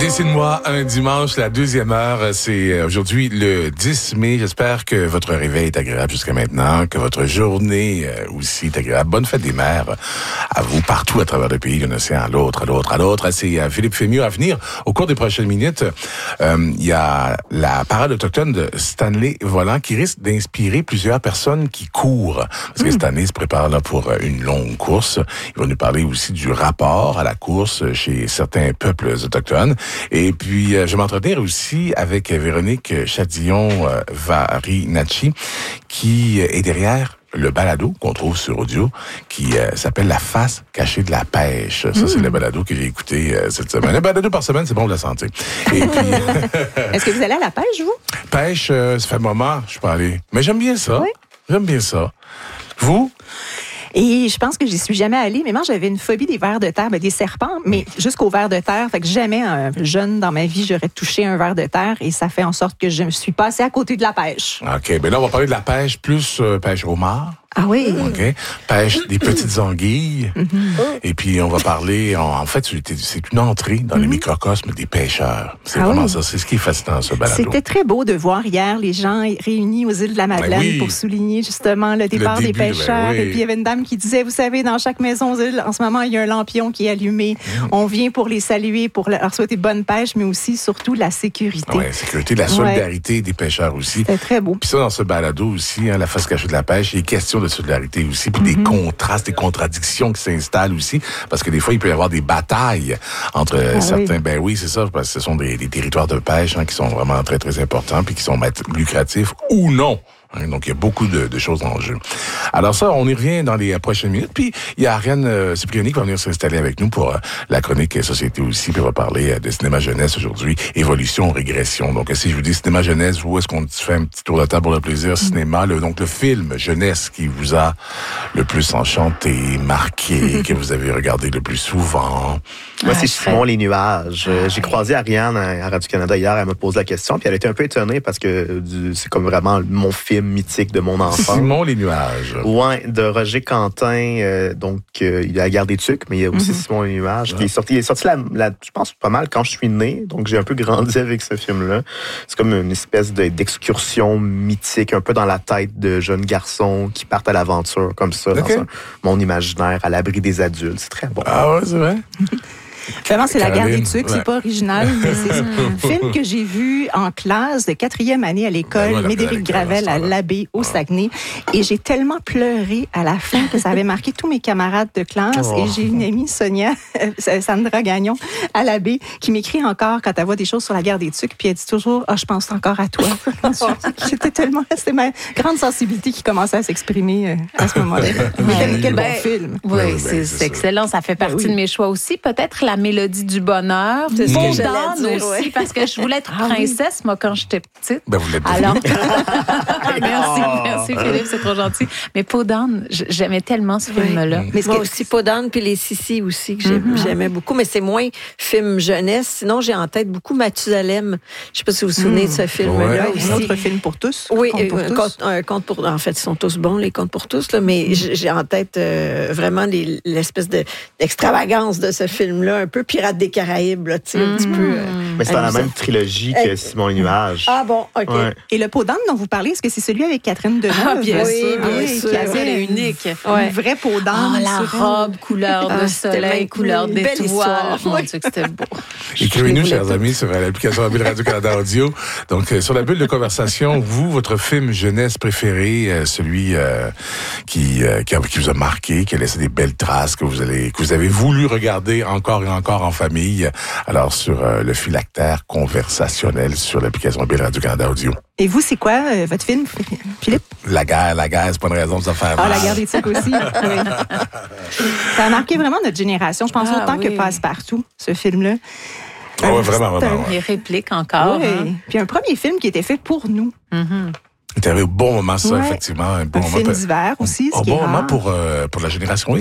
Dessine-moi un dimanche, la deuxième heure. C'est aujourd'hui le 10 mai. J'espère que votre réveil est agréable jusqu'à maintenant, que votre journée aussi est agréable. Bonne fête des mères à vous partout à travers le pays, d'un océan à l'autre. C'est Philippe Fémieux à venir. Au cours des prochaines minutes, il y a la parade autochtone de Stanley Volant qui risque d'inspirer plusieurs personnes qui courent. Parce que Stanley se prépare là pour une longue course. Il va nous parler aussi du rapport à la course chez certains peuples autochtones. Et puis, je vais m'entretenir aussi avec Véronique Chadillon-Varinacci, qui est derrière le balado qu'on trouve sur audio, qui s'appelle La face cachée de la pêche. Ça, c'est le balado que j'ai écouté cette semaine. Un balado par semaine, c'est bon pour la santé. Et puis... Est-ce que vous allez à la pêche, vous? Pêche, ça fait un moment, je suis pas allé. Mais j'aime bien ça. Oui. J'aime bien ça. Vous? Et je pense que j'y suis jamais allée, mais moi, j'avais une phobie des vers de terre, des serpents, mais jusqu'aux vers de terre. Fait que jamais, jeune dans ma vie, j'aurais touché un ver de terre et ça fait en sorte que je me suis passée à côté de la pêche. OK. Ben là, on va parler de la pêche, plus pêche homard. Ah oui? OK. Pêche des petites anguilles. Et puis, on va parler... En fait, c'est une entrée dans le microcosme des pêcheurs. C'est vraiment ça. C'est ce qui est fascinant, ce balado. C'était très beau de voir hier les gens réunis aux îles de la Madeleine pour souligner justement le départ des pêcheurs. Et puis, il y avait une dame qui disait, vous savez, dans chaque maison aux îles, en ce moment, il y a un lampion qui est allumé. On vient pour les saluer, pour leur souhaiter bonne pêche, mais aussi, surtout, la sécurité. Oui, sécurité, la solidarité des pêcheurs aussi. C'était très beau. Puis ça, dans ce balado aussi, la face cachée de la pêche, il est question de solidarité aussi, puis des contrastes, des contradictions qui s'installent aussi, parce que des fois, il peut y avoir des batailles entre certains... Ben oui, c'est ça, parce que ce sont des territoires de pêche qui sont vraiment très, très importants, puis qui sont lucratifs ou non. Donc, il y a beaucoup de choses en jeu. Alors ça, on y revient dans les prochaines minutes. Puis, il y a Ariane Cipriani qui va venir s'installer avec nous pour la chronique Société aussi. Puis, on va parler de cinéma jeunesse aujourd'hui. Évolution, régression. Donc, si je vous dis cinéma jeunesse, où est-ce qu'on fait un petit tour de table pour le plaisir? Cinéma, donc le film jeunesse qui vous a le plus enchanté, marqué, que vous avez regardé le plus souvent. Moi, c'est Simon les nuages. J'ai croisé Ariane à Radio-Canada hier. Elle me pose la question. Puis, elle était un peu étonnée parce que c'est comme vraiment mon film mythique de mon enfance. Simon les nuages. Ouais, de Roger Quentin. Donc, il y a La Guerre des Tucs, mais il y a aussi Simon les nuages qui est sorti. Il est sorti, je pense, pas mal quand je suis né. Donc, j'ai un peu grandi avec ce film-là. C'est comme une espèce d'excursion mythique, un peu dans la tête de jeunes garçons qui partent à l'aventure, comme ça, dans un monde imaginaire, à l'abri des adultes. C'est très bon. Ah ouais, c'est vrai? Vraiment, c'est La Guerre des Tucs, c'est pas original, mais c'est un film que j'ai vu en classe de 4e année à l'école Médéric Gravel à l'Abbé au Saguenay. Et j'ai tellement pleuré à la fin que ça avait marqué tous mes camarades de classe. Et j'ai une amie, Sonia, Sandra Gagnon, à l'Abbé, qui m'écrit encore quand elle voit des choses sur La Guerre des Tucs, puis elle dit toujours, je pense encore à toi. C'était ma grande sensibilité qui commençait à s'exprimer à ce moment-là. Quel bon film. Oui, c'est excellent. Ça fait partie de mes choix aussi. Peut-être La Mélodie du bonheur. C'est ce que j'allais dire aussi, parce que je voulais être princesse, moi, quand j'étais petite. Ben, vous l'êtes alors... Merci Philippe, c'est trop gentil. Mais Peau d'âne, j'aimais tellement ce film-là. Mais moi aussi, Peau d'âne, puis Les Sissi aussi, que j'aimais beaucoup, mais c'est moins film jeunesse. Sinon, j'ai en tête beaucoup Mathusalem. Je sais pas si vous vous souvenez de ce film-là. Un autre film pour tous. Oui, un conte pour... En fait, ils sont tous bons, les contes pour tous, là, mais j'ai en tête vraiment l'espèce d'extravagance de ce film-là, un peu Pirates des Caraïbes, là, tu sais, un petit peu... Mais c'est dans la même trilogie que Simon les nuages. Ah bon, OK. Ouais. Et le Peau d'âne dont vous parlez, est-ce que c'est celui avec Catherine Deneuve? Bien sûr. Qui avait unique. Une vraie peau d'âne. La robe, couleur de soleil, couleur d'étoile. Mon Dieu, que c'était beau. Écrivez-nous, chers amis, sur l'application mobile Radio-Canada Audio. Donc, sur la bulle de conversation, votre film jeunesse préféré, celui qui vous a marqué, qui a laissé des belles traces, que vous avez voulu regarder encore et encore en famille. Alors, sur le phylactère conversationnel sur l'application mobile Radio-Canada Audio. Et vous, c'est quoi votre film, Philippe? La guerre, c'est pas une raison de se faire mal. La guerre des Tucs aussi. Oui. Ça a marqué vraiment notre génération. Je pense autant que Passe-Partout, ce film-là. Oui, vraiment. Les répliques encore. Oui. Puis un premier film qui était fait pour nous. Tu avais au bon moment, ça, effectivement. Un bon film d'hiver aussi. Un bon moment pour la génération X, hein?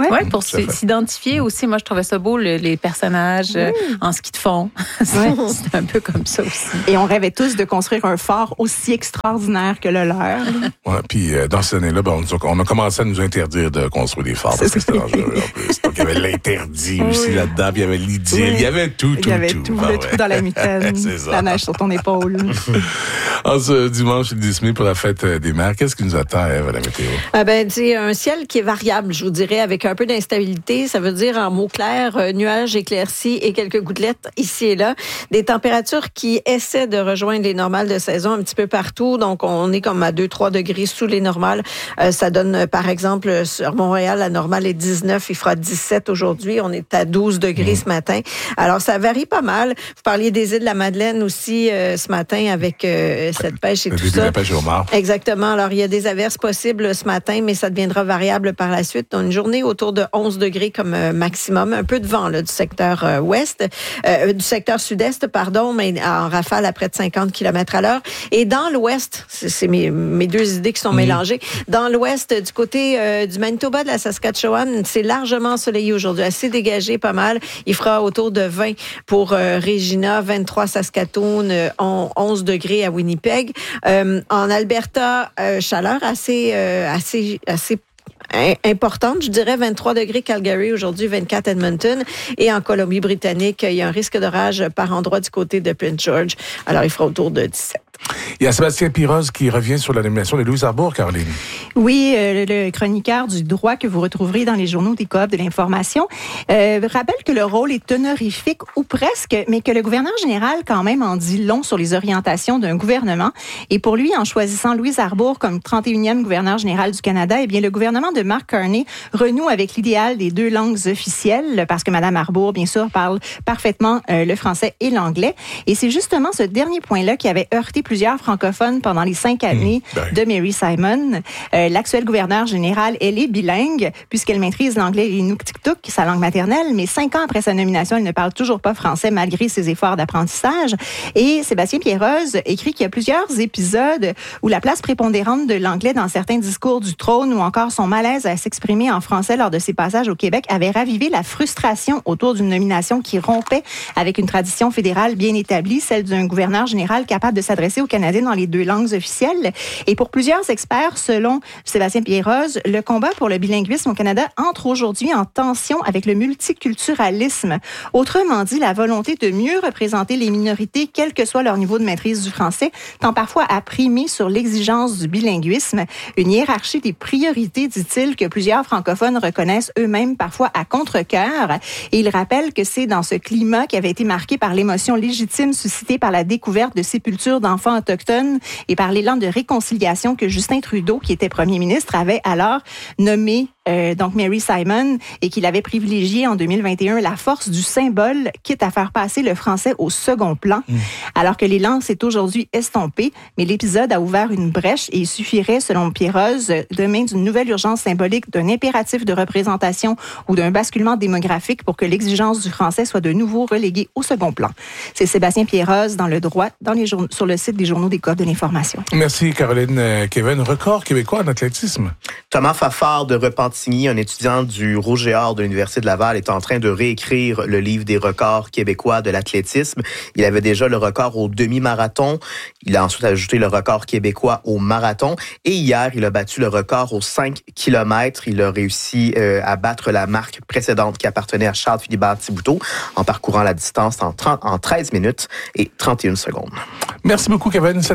Oui, pour s'identifier aussi. Moi, je trouvais ça beau, les personnages en ski de fond. C'est un peu comme ça aussi. Et on rêvait tous de construire un fort aussi extraordinaire que le leur. Ouais, puis dans ces années-là, on a commencé à nous interdire de construire des forts parce que c'était dangereux en plus. Donc, il y avait l'interdit aussi là-dedans, puis il y avait l'idylle, il y avait tout. Il y avait tout, le trou dans la mitaine, la neige sur ton épaule. En ce dimanche, le 10 mai pour la fête des mères, qu'est-ce qui nous attend, Ève, à la météo? C'est un ciel qui est variable, je vous dirais, avec un peu d'instabilité. Ça veut dire en mots clairs, nuages éclaircis et quelques gouttelettes ici et là. Des températures qui essaient de rejoindre les normales de saison un petit peu partout. Donc, on est comme à 2-3 degrés sous les normales. Ça donne, par exemple, sur Montréal, la normale est 19. Il fera 17 aujourd'hui. On est à 12 degrés ce matin. Alors, ça varie pas mal. Vous parliez des îles de la Madeleine aussi ce matin avec cette pêche et tout ça. La pêche au homard. Exactement. Alors, il y a des averses possibles ce matin, mais ça deviendra variable par la suite. Une journée autour de 11 degrés comme maximum. Un peu de vent là, du secteur du secteur sud-est, mais en rafale à près de 50 km à l'heure. Et dans l'ouest, c'est mes deux idées qui sont mélangées. Dans l'ouest, du côté du Manitoba, de la Saskatchewan, c'est largement ensoleillé aujourd'hui, assez dégagé, pas mal. Il fera autour de 20 pour Regina, 23 Saskatoon, 11 degrés à Winnipeg. En Alberta, chaleur assez importante, je dirais 23 degrés Calgary aujourd'hui, 24 Edmonton. Et en Colombie-Britannique, il y a un risque d'orage par endroit du côté de Prince George. Alors, il fera autour de 17. Il y a Sébastien Piroz qui revient sur la nomination de Louise Arbour, Caroline. Oui, le chroniqueur du droit que vous retrouverez dans les journaux des Coop de l'information rappelle que le rôle est honorifique ou presque, mais que le gouverneur général quand même en dit long sur les orientations d'un gouvernement. Et pour lui, en choisissant Louise Arbour comme 31e gouverneur général du Canada, eh bien le gouvernement de Mark Carney renoue avec l'idéal des deux langues officielles, parce que Mme Arbour, bien sûr, parle parfaitement le français et l'anglais. Et c'est justement ce dernier point-là qui avait heurté plusieurs francophones pendant les 5 années de Mary Simon. L'actuelle gouverneure générale, elle est bilingue, puisqu'elle maîtrise l'anglais et l'inuktitut, sa langue maternelle, mais 5 ans après sa nomination, elle ne parle toujours pas français malgré ses efforts d'apprentissage. Et Sébastien Piroz écrit qu'il y a plusieurs épisodes où la place prépondérante de l'anglais dans certains discours du trône ou encore son malaise à s'exprimer en français lors de ses passages au Québec avait ravivé la frustration autour d'une nomination qui rompait avec une tradition fédérale bien établie, celle d'un gouverneur général capable de s'adresser aux Canadiens dans les deux langues officielles. Et pour plusieurs experts, selon Sébastien Piroz, le combat pour le bilinguisme au Canada entre aujourd'hui en tension avec le multiculturalisme. Autrement dit, la volonté de mieux représenter les minorités, quel que soit leur niveau de maîtrise du français, tend parfois à primer sur l'exigence du bilinguisme. Une hiérarchie des priorités, dit-il, que plusieurs francophones reconnaissent eux-mêmes parfois à contre-cœur. Et il rappelle que c'est dans ce climat qui avait été marqué par l'émotion légitime suscitée par la découverte de sépultures d'enfants autochtones et par l'élan de réconciliation que Justin Trudeau, qui était premier ministre, avait alors nommé donc Mary Simon, et qu'il avait privilégié en 2021 la force du symbole, quitte à faire passer le français au second plan, alors que l'élan s'est aujourd'hui estompé. Mais l'épisode a ouvert une brèche et il suffirait, selon Piroz, demain d'une nouvelle urgence symbolique, d'un impératif de représentation ou d'un basculement démographique pour que l'exigence du français soit de nouveau reléguée au second plan. C'est Sébastien Piroz dans Le Droit, sur le site des journaux des Coop de l'information. Merci, Caroline. Kevin, record québécois en athlétisme. Thomas Fafard de Repentigny, un étudiant du Rouge et Or de l'Université de Laval, est en train de réécrire le livre des records québécois de l'athlétisme. Il avait déjà le record au demi-marathon. Il a ensuite ajouté le record québécois au marathon. Et hier, il a battu le record aux 5 km. Il a réussi à battre la marque précédente qui appartenait à Charles-Philibert Thibouteau en parcourant la distance en 13 minutes et 31 secondes. Merci beaucoup, Kevin.